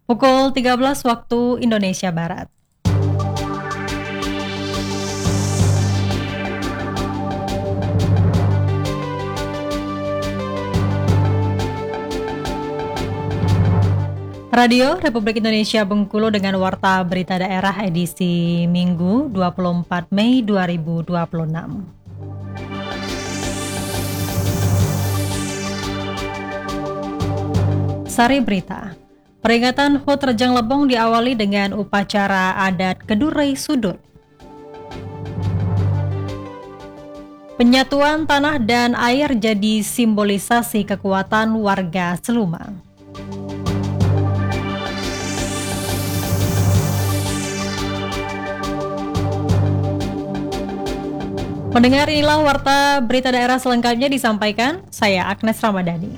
Pukul 13 waktu Indonesia Barat. Radio Republik Indonesia Bengkulu dengan Warta Berita Daerah edisi Minggu 24 Mei 2026. Sari Berita. Peringatan HUT Rejang Lebong diawali dengan upacara adat Kedurei Sudut. Penyatuan tanah dan air jadi simbolisasi kekuatan warga Seluma. Mendengar inilah warta berita daerah selengkapnya disampaikan, saya Agnes Ramadhani.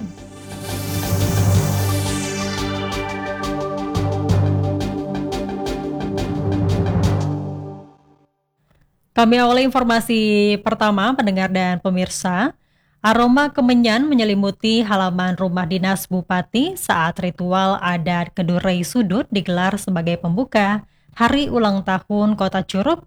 Kami awali informasi pertama, pendengar dan pemirsa. Aroma kemenyan menyelimuti halaman rumah dinas Bupati saat ritual adat Kedurei Sudut digelar sebagai pembuka Hari Ulang Tahun Kota Curup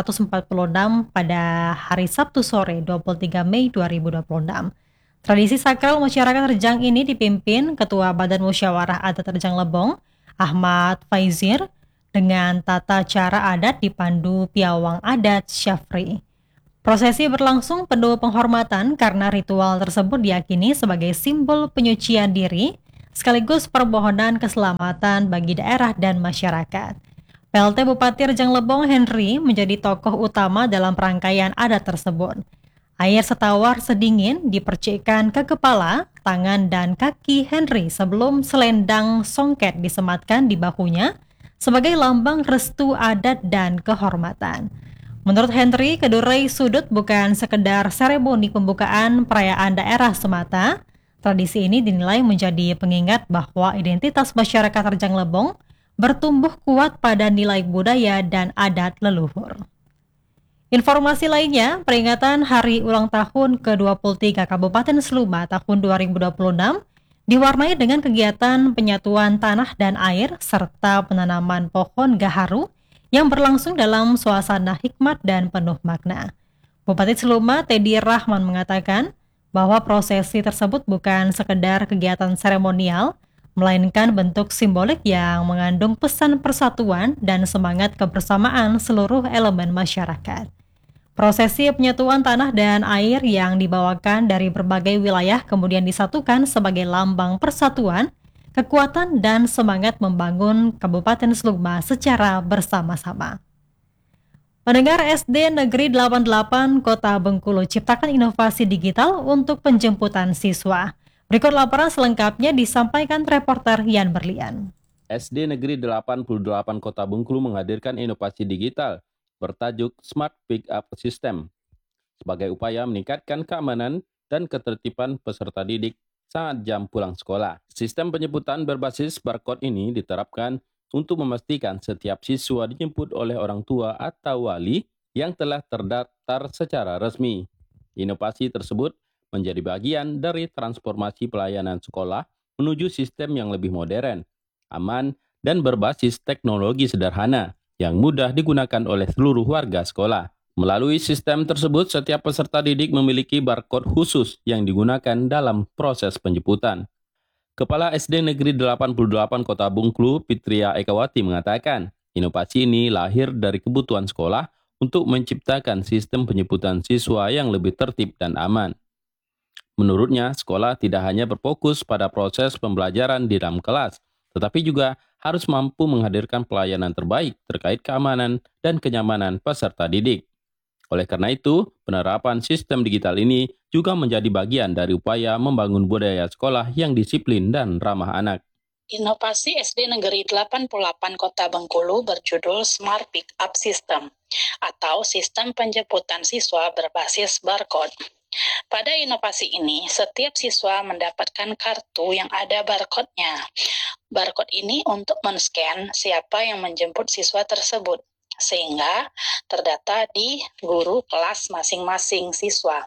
ke-146 pada hari Sabtu sore 23 Mei 2026. Tradisi sakral masyarakat Rejang ini dipimpin Ketua Badan Musyawarah Adat Rejang Lebong, Ahmad Faizir, dengan tata cara adat dipandu piawang adat Syafri. Prosesi berlangsung penuh penghormatan karena ritual tersebut diyakini sebagai simbol penyucian diri sekaligus permohonan keselamatan bagi daerah dan masyarakat. PLT Bupati Rejang Lebong Henry menjadi tokoh utama dalam perangkaian adat tersebut. Air setawar sedingin dipercikkan ke kepala, tangan, dan kaki Henry sebelum selendang songket disematkan di bahunya sebagai lambang restu adat dan kehormatan. Menurut Henry, Kedurei Sudut bukan sekedar seremoni pembukaan perayaan daerah semata. Tradisi ini dinilai menjadi pengingat bahwa identitas masyarakat Rejang Lebong bertumbuh kuat pada nilai budaya dan adat leluhur. Informasi lainnya, peringatan Hari Ulang Tahun ke-23 Kabupaten Seluma tahun 2026 diwarnai dengan kegiatan penyatuan tanah dan air serta penanaman pohon gaharu yang berlangsung dalam suasana hikmat dan penuh makna. Bupati Seluma Teddy Rahman mengatakan bahwa prosesi tersebut bukan sekedar kegiatan seremonial, melainkan bentuk simbolik yang mengandung pesan persatuan dan semangat kebersamaan seluruh elemen masyarakat. Prosesi penyatuan tanah dan air yang dibawakan dari berbagai wilayah kemudian disatukan sebagai lambang persatuan, kekuatan, dan semangat membangun Kabupaten Seluma secara bersama-sama. Pendengar, SD Negeri 88 Kota Bengkulu ciptakan inovasi digital untuk penjemputan siswa. Berikut laporan selengkapnya disampaikan reporter Yan Berlian. SD Negeri 88 Kota Bengkulu menghadirkan inovasi digital bertajuk Smart Pick-up System sebagai upaya meningkatkan keamanan dan ketertiban peserta didik saat jam pulang sekolah. Sistem penjemputan berbasis barcode ini diterapkan untuk memastikan setiap siswa dijemput oleh orang tua atau wali yang telah terdaftar secara resmi. Inovasi tersebut menjadi bagian dari transformasi pelayanan sekolah menuju sistem yang lebih modern, aman, dan berbasis teknologi sederhana yang mudah digunakan oleh seluruh warga sekolah. Melalui sistem tersebut, setiap peserta didik memiliki barcode khusus yang digunakan dalam proses penjemputan. Kepala SD Negeri 88 Kota Bengkulu, Fitria Ekawati mengatakan, inovasi ini lahir dari kebutuhan sekolah untuk menciptakan sistem penjemputan siswa yang lebih tertib dan aman. Menurutnya, sekolah tidak hanya berfokus pada proses pembelajaran di dalam kelas, tetapi juga harus mampu menghadirkan pelayanan terbaik terkait keamanan dan kenyamanan peserta didik. Oleh karena itu, penerapan sistem digital ini juga menjadi bagian dari upaya membangun budaya sekolah yang disiplin dan ramah anak. Inovasi SD Negeri 88 Kota Bengkulu berjudul Smart Pick-up System atau Sistem Penjemputan Siswa Berbasis Barcode. Pada inovasi ini, setiap siswa mendapatkan kartu yang ada barcode-nya. Barcode ini untuk men-scan siapa yang menjemput siswa tersebut, sehingga terdata di guru kelas masing-masing siswa.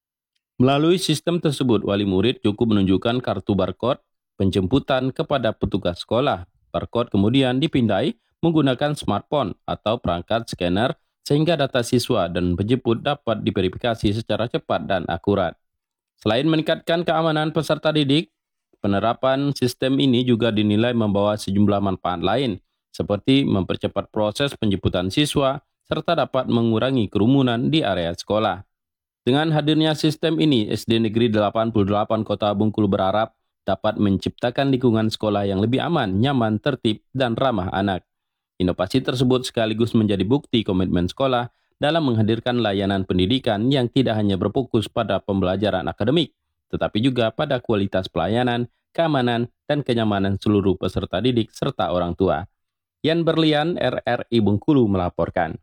Melalui sistem tersebut, wali murid cukup menunjukkan kartu barcode penjemputan kepada petugas sekolah Barcode kemudian dipindai menggunakan smartphone atau perangkat scanner sehingga data siswa dan penjemput dapat diverifikasi secara cepat dan akurat. Selain meningkatkan keamanan peserta didik, penerapan sistem ini juga dinilai membawa sejumlah manfaat lain, seperti mempercepat proses penjemputan siswa, serta dapat mengurangi kerumunan di area sekolah. Dengan hadirnya sistem ini, SD Negeri 88 Kota Bengkulu berharap dapat menciptakan lingkungan sekolah yang lebih aman, nyaman, tertib, dan ramah anak. Inovasi tersebut sekaligus menjadi bukti komitmen sekolah dalam menghadirkan layanan pendidikan yang tidak hanya berfokus pada pembelajaran akademik, tetapi juga pada kualitas pelayanan, keamanan, dan kenyamanan seluruh peserta didik serta orang tua. Yan Berlian, RRI Bengkulu melaporkan.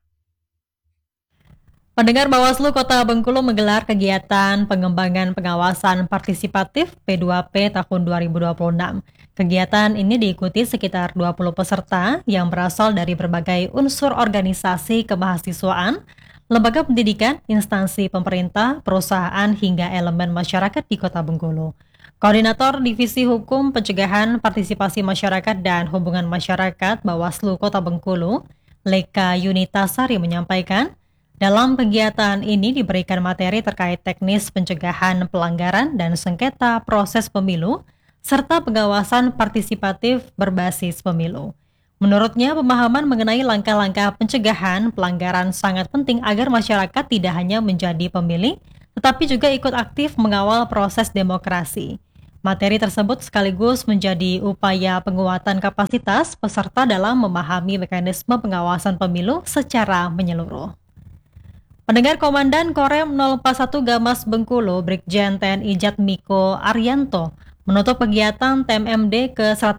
Pendengar, Bawaslu Kota Bengkulu menggelar kegiatan pengembangan pengawasan partisipatif P2P tahun 2026. Kegiatan ini diikuti sekitar 20 peserta yang berasal dari berbagai unsur organisasi kemahasiswaan, lembaga pendidikan, instansi pemerintah, perusahaan, hingga elemen masyarakat di Kota Bengkulu. Koordinator Divisi Hukum Pencegahan Partisipasi Masyarakat dan Hubungan Masyarakat Bawaslu Kota Bengkulu, Leka Yunitasari menyampaikan, dalam kegiatan ini diberikan materi terkait teknis pencegahan pelanggaran dan sengketa proses pemilu, serta pengawasan partisipatif berbasis pemilu. Menurutnya, pemahaman mengenai langkah-langkah pencegahan pelanggaran sangat penting agar masyarakat tidak hanya menjadi pemilih, tetapi juga ikut aktif mengawal proses demokrasi. Materi tersebut sekaligus menjadi upaya penguatan kapasitas peserta dalam memahami mekanisme pengawasan pemilu secara menyeluruh. Pendengar, Komandan Korem 041 Gamas Bengkulu, Brigjen TNI Jatmiko Arianto, menutup kegiatan TMMD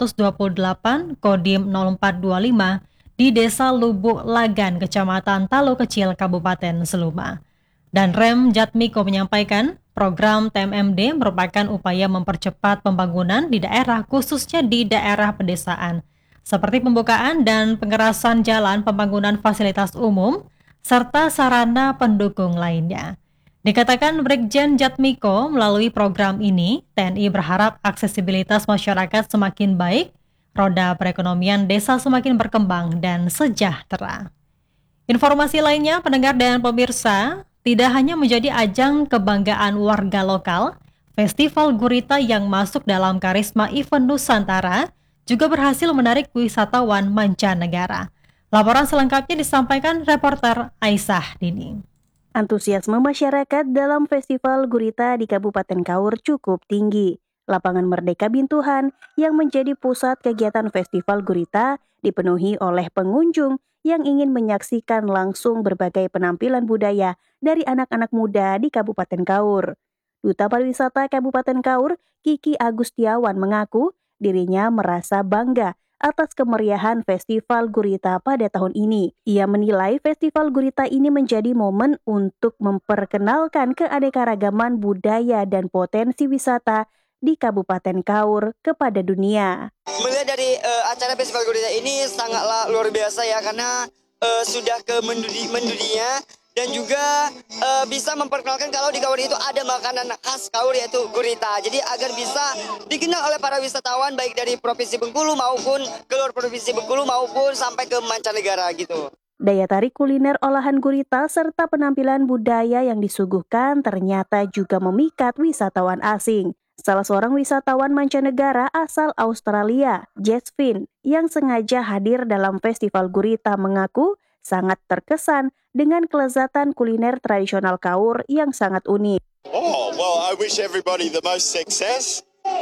ke-128 Kodim 0425 di Desa Lubuk Lagan, Kecamatan Talo Kecil, Kabupaten Seluma. Dan Rem Jatmiko menyampaikan, program TMMD merupakan upaya mempercepat pembangunan di daerah, khususnya di daerah pedesaan, seperti pembukaan dan pengerasan jalan, pembangunan fasilitas umum, serta sarana pendukung lainnya. Dikatakan Brigjen Jatmiko, melalui program ini, TNI berharap aksesibilitas masyarakat semakin baik, roda perekonomian desa semakin berkembang dan sejahtera. Informasi lainnya, pendengar dan pemirsa, tidak hanya menjadi ajang kebanggaan warga lokal, Festival Gurita yang masuk dalam karisma event Nusantara juga berhasil menarik wisatawan mancanegara. Laporan selengkapnya disampaikan reporter Aisyah Dini. Antusiasme masyarakat dalam Festival Gurita di Kabupaten Kaur cukup tinggi. Lapangan Merdeka Bintuhan yang menjadi pusat kegiatan Festival Gurita dipenuhi oleh pengunjung yang ingin menyaksikan langsung berbagai penampilan budaya dari anak-anak muda di Kabupaten Kaur. Duta Pariwisata Kabupaten Kaur, Kiki Agustiawan, mengaku dirinya merasa bangga atas kemeriahan Festival Gurita pada tahun ini. Ia menilai Festival Gurita ini menjadi momen untuk memperkenalkan keanekaragaman budaya dan potensi wisata di Kabupaten Kaur kepada dunia. Melihat dari acara Festival Gurita ini sangatlah luar biasa ya, karena sudah ke mendunia dan juga bisa memperkenalkan kalau di Kaur itu ada makanan khas Kaur yaitu gurita. Jadi agar bisa dikenal oleh para wisatawan baik dari Provinsi Bengkulu maupun keluar Provinsi Bengkulu maupun sampai ke mancanegara gitu. Daya tarik kuliner olahan gurita serta penampilan budaya yang disuguhkan ternyata juga memikat wisatawan asing. Salah seorang wisatawan mancanegara asal Australia, Jasvin, yang sengaja hadir dalam Festival Gurita mengaku sangat terkesan dengan kelezatan kuliner tradisional Kaur yang sangat unik. Oh, well, I wish everybody the most success.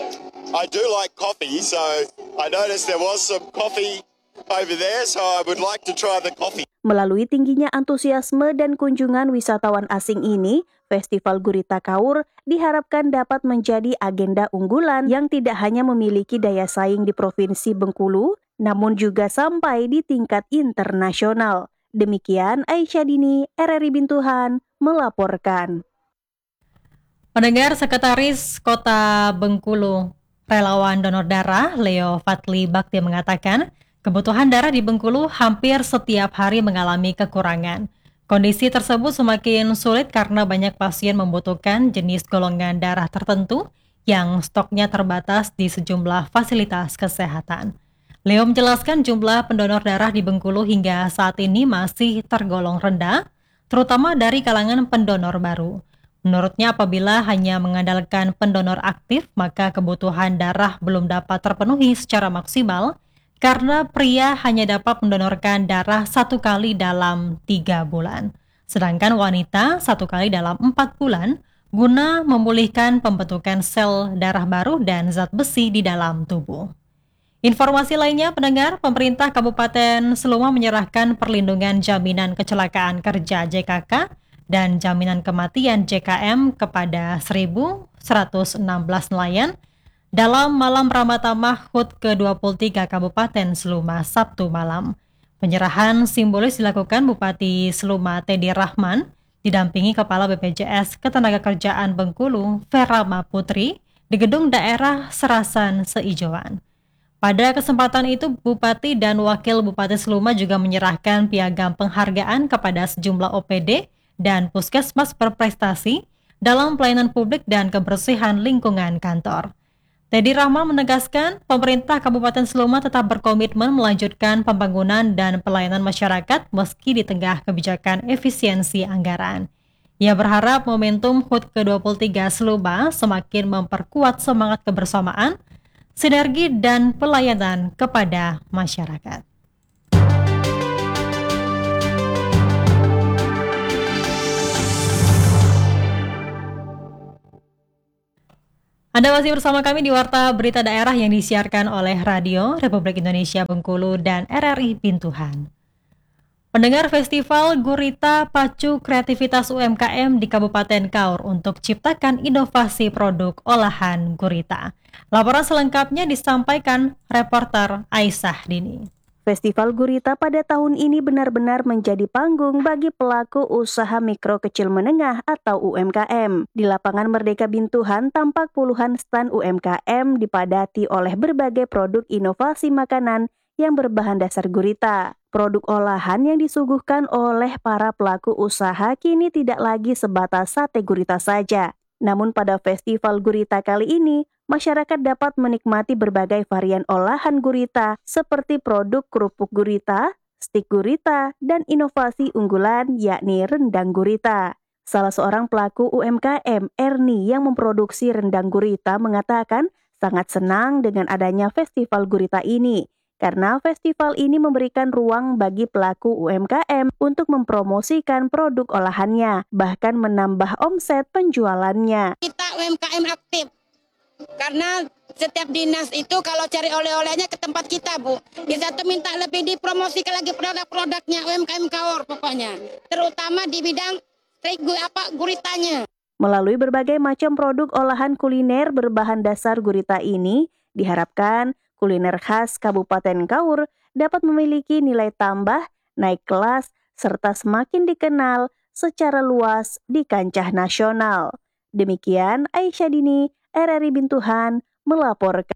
I do like coffee, so I noticed there was some coffee over there, so I would like to try the coffee. Melalui tingginya antusiasme dan kunjungan wisatawan asing ini, Festival Gurita Kaur diharapkan dapat menjadi agenda unggulan yang tidak hanya memiliki daya saing di Provinsi Bengkulu, namun juga sampai di tingkat internasional. Demikian Aisyah Dini, RRI Bintuhan, melaporkan. Pendengar, Sekretaris Kota Bengkulu, Relawan Donor Darah, Leo Fatli Bakti mengatakan, kebutuhan darah di Bengkulu hampir setiap hari mengalami kekurangan. Kondisi tersebut semakin sulit karena banyak pasien membutuhkan jenis golongan darah tertentu yang stoknya terbatas di sejumlah fasilitas kesehatan. Leo menjelaskan jumlah pendonor darah di Bengkulu hingga saat ini masih tergolong rendah, terutama dari kalangan pendonor baru. Menurutnya apabila hanya mengandalkan pendonor aktif, maka kebutuhan darah belum dapat terpenuhi secara maksimal, karena pria hanya dapat mendonorkan darah 1 kali dalam 3 bulan. Sedangkan wanita 1 kali dalam 4 bulan, guna memulihkan pembentukan sel darah baru dan zat besi di dalam tubuh. Informasi lainnya, pendengar, pemerintah Kabupaten Seluma menyerahkan perlindungan jaminan kecelakaan kerja JKK dan jaminan kematian JKM kepada 1.116 nelayan dalam malam Ramatamah HUT ke-23 Kabupaten Seluma Sabtu malam. Penyerahan simbolis dilakukan Bupati Seluma Teddy Rahman didampingi Kepala BPJS Ketenagakerjaan Bengkulu Vera Putri di Gedung Daerah Serasan Seijauan. Pada kesempatan itu, Bupati dan Wakil Bupati Seluma juga menyerahkan piagam penghargaan kepada sejumlah OPD dan puskesmas berprestasi dalam pelayanan publik dan kebersihan lingkungan kantor. Teddy Rahman menegaskan, pemerintah Kabupaten Seluma tetap berkomitmen melanjutkan pembangunan dan pelayanan masyarakat meski di tengah kebijakan efisiensi anggaran. Ia berharap momentum HUT ke-23 Seluma semakin memperkuat semangat kebersamaan, sinergi dan pelayanan kepada masyarakat. Anda masih bersama kami di Warta Berita Daerah yang disiarkan oleh Radio Republik Indonesia Bengkulu dan RRI Bintuhan. Pendengar, Festival Gurita pacu kreativitas UMKM di Kabupaten Kaur untuk ciptakan inovasi produk olahan gurita. Laporan selengkapnya disampaikan reporter Aisyah Dini. Festival Gurita pada tahun ini benar-benar menjadi panggung bagi pelaku usaha mikro kecil menengah atau UMKM. Di lapangan Merdeka Bintuhan tampak puluhan stan UMKM dipadati oleh berbagai produk inovasi makanan yang berbahan dasar gurita. Produk olahan yang disuguhkan oleh para pelaku usaha kini tidak lagi sebatas sate gurita saja. Namun pada Festival Gurita kali ini, masyarakat dapat menikmati berbagai varian olahan gurita seperti produk kerupuk gurita, stik gurita, dan inovasi unggulan yakni rendang gurita. Salah seorang pelaku UMKM, Erni, yang memproduksi rendang gurita mengatakan sangat senang dengan adanya Festival Gurita ini, karena festival ini memberikan ruang bagi pelaku UMKM untuk mempromosikan produk olahannya, bahkan menambah omset penjualannya. Kita UMKM aktif, karena setiap dinas itu kalau cari oleh-olehnya ke tempat kita, Bu. Kita tuh minta lebih dipromosikan lagi produk-produknya UMKM Kaur pokoknya, terutama di bidang guritanya. Melalui berbagai macam produk olahan kuliner berbahan dasar gurita ini, diharapkan kuliner khas Kabupaten Kaur dapat memiliki nilai tambah, naik kelas, serta semakin dikenal secara luas di kancah nasional. Demikian Aisyah Dini, RRI Bintuhan, melaporkan.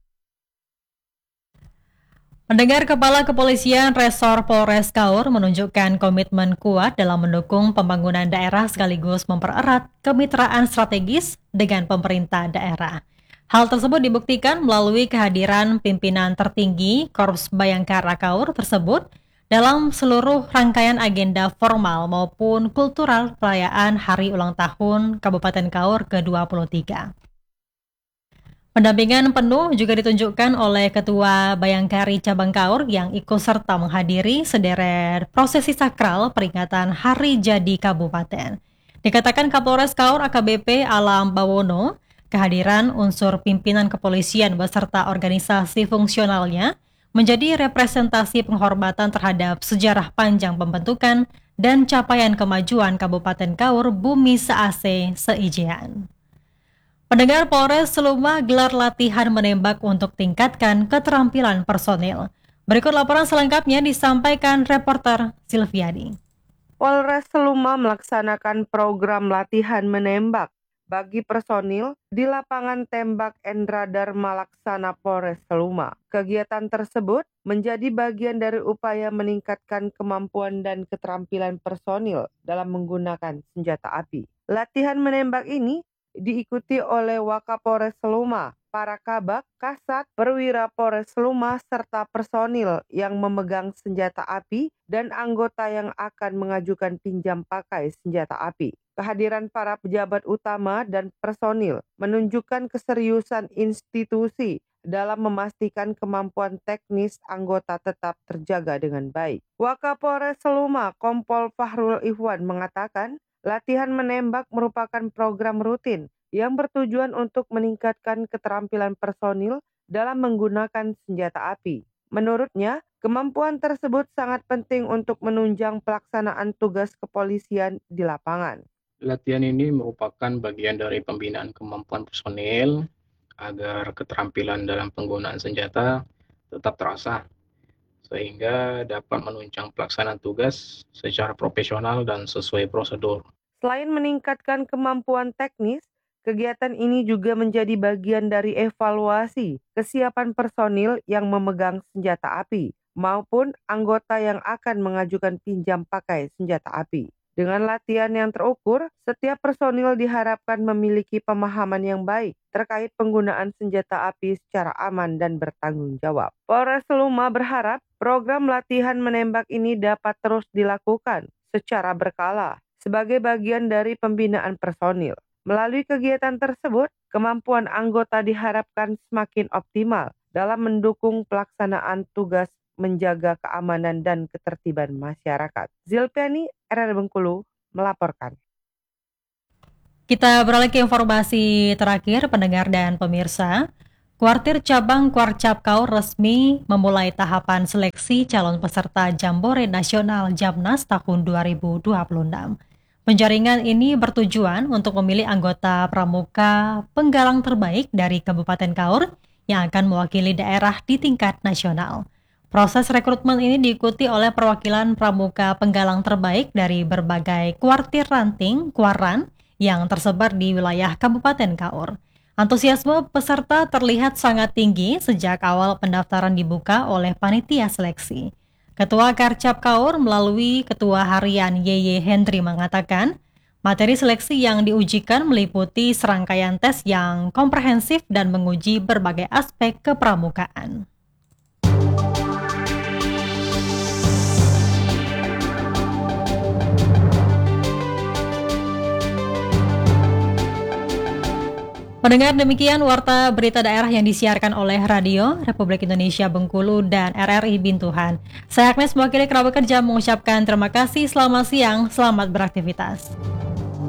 Pendengar, Kepala Kepolisian Resor Polres Kaur menunjukkan komitmen kuat dalam mendukung pembangunan daerah sekaligus mempererat kemitraan strategis dengan pemerintah daerah. Hal tersebut dibuktikan melalui kehadiran pimpinan tertinggi Korps Bayangkara Kaur tersebut dalam seluruh rangkaian agenda formal maupun kultural perayaan Hari Ulang Tahun Kabupaten Kaur ke-23. Pendampingan penuh juga ditunjukkan oleh Ketua Bayangkari Cabang Kaur yang ikut serta menghadiri sederet prosesi sakral peringatan Hari Jadi Kabupaten. Dikatakan Kapolres Kaur AKBP Alam Bawono, kehadiran unsur pimpinan kepolisian beserta organisasi fungsionalnya menjadi representasi penghormatan terhadap sejarah panjang pembentukan dan capaian kemajuan Kabupaten Kaur Bumi Sease Seijean. Pendengar, Polres Seluma gelar latihan menembak untuk tingkatkan keterampilan personil. Berikut laporan selengkapnya disampaikan reporter Silviadi. Polres Seluma melaksanakan program latihan menembak bagi personil di lapangan tembak Endra Dharma Laksana Polres Seluma. Kegiatan tersebut menjadi bagian dari upaya meningkatkan kemampuan dan keterampilan personil dalam menggunakan senjata api. Latihan menembak ini diikuti oleh Wakapolres Seluma, para kabak, kasat, perwira Polres Seluma, serta personil yang memegang senjata api dan anggota yang akan mengajukan pinjam pakai senjata api. Kehadiran para pejabat utama dan personil menunjukkan keseriusan institusi dalam memastikan kemampuan teknis anggota tetap terjaga dengan baik. Wakapolres Seluma, Kompol Fahrul Ihwan mengatakan, latihan menembak merupakan program rutin yang bertujuan untuk meningkatkan keterampilan personil dalam menggunakan senjata api. Menurutnya, kemampuan tersebut sangat penting untuk menunjang pelaksanaan tugas kepolisian di lapangan. Latihan ini merupakan bagian dari pembinaan kemampuan personil agar keterampilan dalam penggunaan senjata tetap terasah, sehingga dapat menunjang pelaksanaan tugas secara profesional dan sesuai prosedur. Selain meningkatkan kemampuan teknis, kegiatan ini juga menjadi bagian dari evaluasi kesiapan personil yang memegang senjata api maupun anggota yang akan mengajukan pinjam pakai senjata api. Dengan latihan yang terukur, setiap personil diharapkan memiliki pemahaman yang baik terkait penggunaan senjata api secara aman dan bertanggung jawab. Polres Seluma berharap program latihan menembak ini dapat terus dilakukan secara berkala sebagai bagian dari pembinaan personil. Melalui kegiatan tersebut, kemampuan anggota diharapkan semakin optimal dalam mendukung pelaksanaan tugas menjaga keamanan dan ketertiban masyarakat. Zilpiani, RRI Bengkulu, melaporkan. Kita beralih ke informasi terakhir, pendengar dan pemirsa. Kuartir Cabang Kuarcap Kaur resmi memulai tahapan seleksi calon peserta Jambore Nasional Jamnas tahun 2026. Penjaringan ini bertujuan untuk memilih anggota pramuka penggalang terbaik dari Kabupaten Kaur yang akan mewakili daerah di tingkat nasional. Proses rekrutmen ini diikuti oleh perwakilan pramuka penggalang terbaik dari berbagai kuartir ranting Kuaran yang tersebar di wilayah Kabupaten Kaur. Antusiasme peserta terlihat sangat tinggi sejak awal pendaftaran dibuka oleh panitia seleksi. Ketua Karcap Kaur melalui Ketua Harian Yeye Hendri mengatakan, materi seleksi yang diujikan meliputi serangkaian tes yang komprehensif dan menguji berbagai aspek kepramukaan. Mendengar demikian warta berita daerah yang disiarkan oleh Radio Republik Indonesia Bengkulu dan RRI Bintuhan. Saya Agnes mewakili kerabat kerja mengucapkan terima kasih, selamat siang, selamat beraktivitas.